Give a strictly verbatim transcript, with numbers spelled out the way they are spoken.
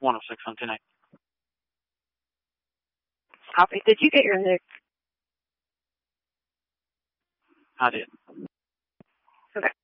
one oh six on ten eight. Copy. Did you get your Nick? I did. Okay.